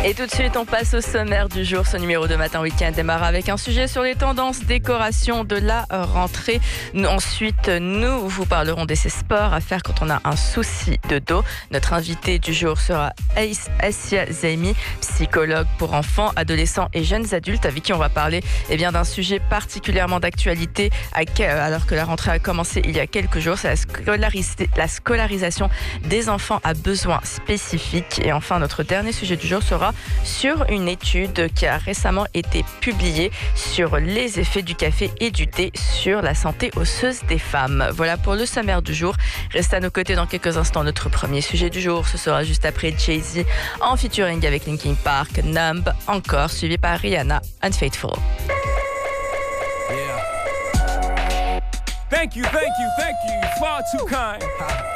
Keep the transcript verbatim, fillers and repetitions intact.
Et tout de suite, on passe au sommaire du jour. Ce numéro de Matin Week-end démarre avec un sujet sur les tendances décoration de la rentrée. Ensuite, nous vous parlerons d'essais sports à faire quand on a un souci de dos. Notre invité du jour sera Aïssia Zaimi, psychologue pour enfants, adolescents et jeunes adultes, avec qui on va parler eh bien, d'un sujet particulièrement d'actualité alors que la rentrée a commencé il y a quelques jours. C'est la, scolaris- la scolarisation des enfants à besoins spécifiques. Et enfin, notre dernier sujet du jour sera sur une étude qui a récemment été publiée sur les effets du café et du thé sur la santé osseuse des femmes. Voilà pour le sommaire du jour. Restez à nos côtés dans quelques instants. Notre premier sujet du jour, ce sera juste après Jay-Z en featuring avec Linkin Park, Numb, encore suivi par Rihanna, Unfaithful. Yeah. Thank you, thank you, thank you. Far too kind.